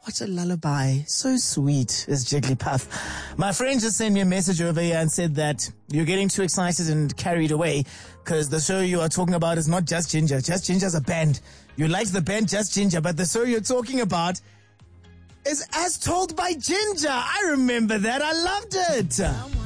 What a lullaby. So sweet is Jigglypuff. My friend just sent me a message over here and said that you're getting too excited and carried away because the show you are talking about is not Just Ginger. Just Ginger's a band. You like the band Just Ginger, but the show you're talking about is As Told by Ginger. I remember that. I loved it.